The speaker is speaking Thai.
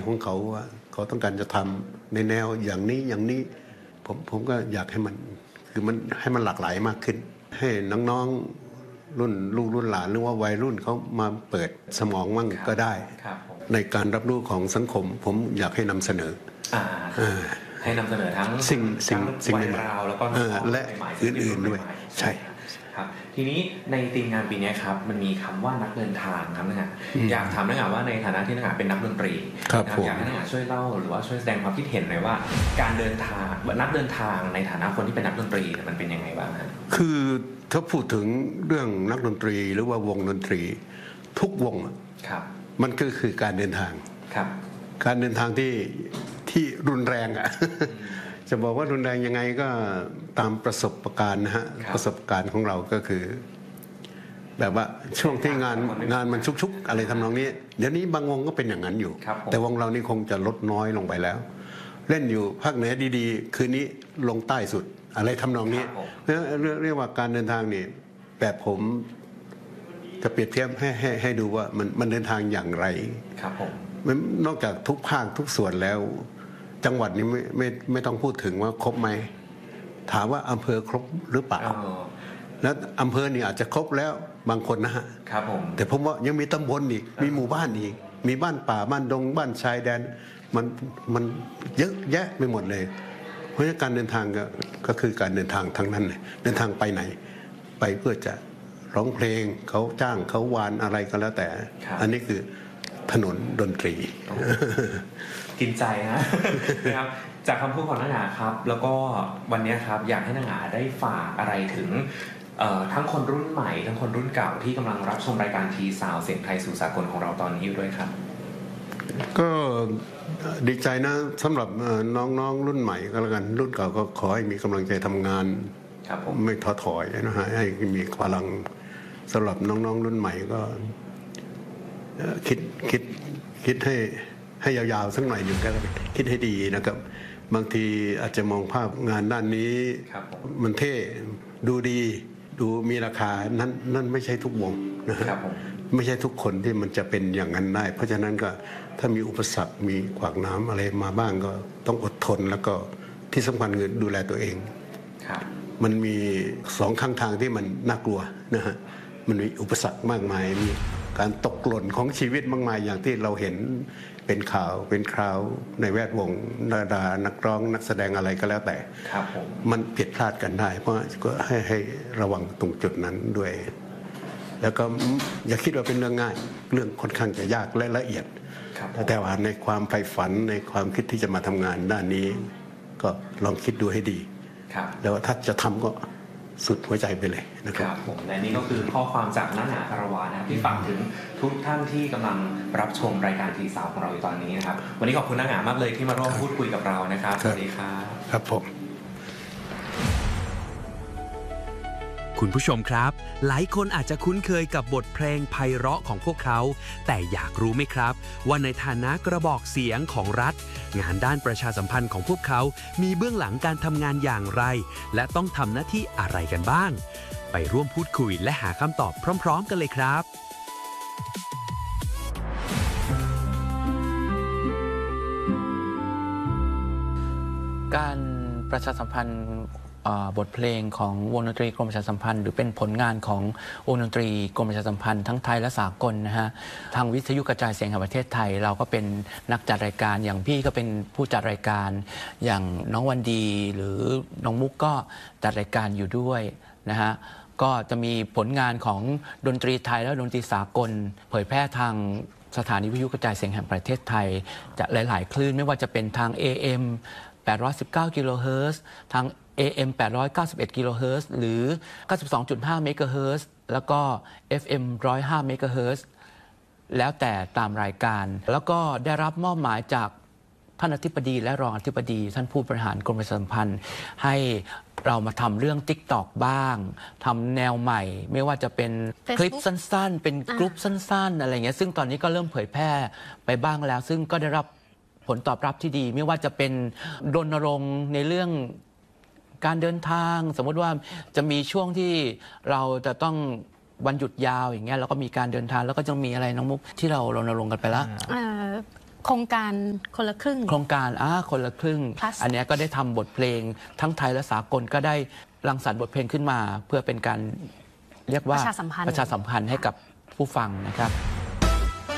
ของเขาว่าเขาต้องการจะทำในแนวอย่างนี้ผมก็อยากให้มันคือมันให้มันหลากหลายมากขึ้นให้น้องๆรุ่นลูกรุ่นหลานหรือว่าวัยรุ่นเขามาเปิดสมองมั่งก็ได้ในการรับรู้ของสังคมผมอยากให้นำเสนอให้นำเสนอทั้งวัยราวแล้วก็และอื่นๆด้วยใช่ครับทีนี้ในธีมงานปีนี้ครับมันมีคำว่านักเดินทางครับนะฮะอยากถามนะฮะว่าในฐานะที่นะฮะเป็นนักดนตรีอยากให้นะฮะช่วยเล่าหรือว่าช่วยแสดงความคิดเห็นหน่อยว่าการเดินทางนักเดินทางในฐานะคนที่เป็นนักดนตรีมันเป็นยังไงบ้างฮะคือถ้าพูดถึงเรื่องนักดนตรีหรือว่าวงดนตรีทุกวงมันก็คือการเดินทางการเดินทางที่รุนแรงจะบอกว่ารุนแรงยังไงก็ตามประสบการณ์นะฮะประสบการณ์ของเราก็คือแบบว่าช่วงที่งานมันชุกๆอะไรทำนองนี้เดี๋ยวนี้บางวงก็เป็นอย่างนั้นอยู่แต่วงเรานี่คงจะลดน้อยลงไปแล้วเล่นอยู่ภาคเหนือดีๆคืนนี้ลงใต้สุดอะไรทำนองนี้เรียกว่าการเดินทางนี่แบบผมจะเปรียบเทียบให้ดูว่ามันเดินทางอย่างไรครับผมนอกจากทุกภาคทุกส่วนแล้วจังหวัดนี้ไม่ต้องพูดถึงว่าครบไหมถามว่าอำเภอครบหรือเปล่าแล้วอำเภอนี่อาจจะครบแล้วบางคนนะฮะครับผมแต่ผมว่ายังมีตำบลอีกมีหมู่บ้านอีกมีบ้านป่าบ้านดงบ้านชายแดนมันเยอะแยะไปหมดเลยเพราะฉะนั้นการเดินทางก็คือการเดินทางทั้งนั้นเลยเดินทางไปไหนไปเพื่อจะร้องเพลงเขาจ้างเขาวานอะไรก็แล้วแต่อันนี้คือถนนดนตรีกินใจนะครับจากคำพูดของนางหงาครับแล้วก็วันนี้ครับอยากให้นางหงาได้ฝากอะไรถึงทั้งคนรุ่นใหม่ทั้งคนรุ่นเก่าที่กำลังรับชมรายการทีซาวเสียงไทยสู่สากลของเราตอนนี้อยู่ด้วยครับก็ดีใจนะสำหรับน้องๆรุ่นใหม่ก็แล้วกันรุ่นเก่าก็ขอให้มีกำลังใจทำงานไม่ท้อถอยนะฮะให้มีพลังสำหรับน้องๆรุ่นใหม่ก็คิดให้ยาวๆสักหน่อยหนึ่งก็คิดให้ดีนะครับบางทีอาจจะมองภาพงานด้านนี้มันเท่ดูดีดูมีราคานั่นไม่ใช่ทุกวงนะครับไม่ใช่ทุกคนที่มันจะเป็นอย่างนั้นได้เพราะฉะนั้นก็ถ้ามีอุปสรรคมีขวากน้ำอะไรมาบ้างก็ต้องอดทนแล้วก็ที่สำคัญคือดูแลตัวเองมันมีสองข้างทางที่มันน่ากลัวนะฮะมันมีอุปสรรคมากมายมีการตกหล่นของชีวิตมากมายอย่างที่เราเห็นเป็นข่าวเป็นคราวในแวดวงดารานักร้องนักแสดงอะไรก็แล้วแต่มันผิดพลาดกันได้เพราะก็ให้ระวังตรงจุดนั้นด้วยแล้วก็อย่าคิดว่าเป็นเรื่องง่ายเรื่องค่อนข้างจะยากและละเอียดแต่ว่าในความใฝ่ฝันในความคิดที่จะมาทำงานด้านนี้ก็ลองคิดดูให้ดีแล้วถ้าจะทำก็สุดหัวใจไปเลยนะครับผมและนี่ก็คือข้อความจากนางหงาคารวานะครับที่ฝากถึงทุกท่านที่กำลังรับชมรายการทีสาวของเราอยู่ตอนนี้นะครับวันนี้ขอบคุณนางหงามากเลยที่มาร่วมพูดคุยกับเรานะครับสวัสดีครับครับผมคุณผู้ชมครับหลายคนอาจจะคุ้นเคยกับบทเพลงไพเราะของพวกเขาแต่อยากรู้ไหมครับว่าในฐานะกระบอกเสียงของรัฐงานด้านประชาสัมพันธ์ของพวกเขามีเบื้องหลังการทำงานอย่างไรและต้องทำหน้าที่อะไรกันบ้างไปร่วมพูดคุยและหาคำตอบพร้อมๆกันเลยครับการประชาสัมพันธ์บทเพลงของวงดนตรีกรมประชาสัมพันธ์หรือเป็นผลงานของวงดนตรีกรมประชาสัมพันธ์ทั้งไทยและสากลนะฮะทางวิทยุกระจายเสียงแห่งประเทศไทยเราก็เป็นนักจัดรายการอย่างพี่ก็เป็นผู้จัดรายการอย่างน้องวันดีหรือน้องมุกก็จัดรายการอยู่ด้วยนะฮะก็จะมีผลงานของดนตรีไทยและดนตรีสากลเผยแพร่ทางสถานีวิทยุกระจายเสียงแห่งประเทศไทยจะหลายๆคลื่นไม่ว่าจะเป็นทาง AM 819 กิโลเฮิรตซ์ทาง AM 891 กิโลเฮิรตซ์หรือ 92.5 เมกะเฮิรตซ์แล้วก็ FM 105 เมกะเฮิรตซ์แล้วแต่ตามรายการแล้วก็ได้รับมอบหมายจากท่านอธิบดีและรองอธิบดีท่านผู้บริหารกรมประชาสัมพันธ์ให้เรามาทำเรื่อง TikTok บ้างทำแนวใหม่ไม่ว่าจะเป็นคลิปสั้นๆเป็นกรุ๊ปสั้นๆอะไรเงี้ยซึ่งตอนนี้ก็เริ่มเผยแพร่ไปบ้างแล้วซึ่งก็ได้รับผลตอบรับที่ดีไม่ว่าจะเป็นรณรงค์ในเรื่องการเดินทางสมมติว่าจะมีช่วงที่เราจะต้องวันหยุดยาวอย่างเงี้ยแล้วก็มีการเดินทางแล้วก็จะมีอะไรน้องมุกที่เรารณรงค์กันไปแล้วโครงการคนละครึ่งโครงการคนละครึ่ง Plus อันนี้ก็ได้ทำบทเพลงทั้งไทยและสากลก็ได้รังสรรค์บทเพลงขึ้นมา เพื่อเป็นการเรียกว่าประชาสัมพันธ์ให้กับผู้ฟังนะครับ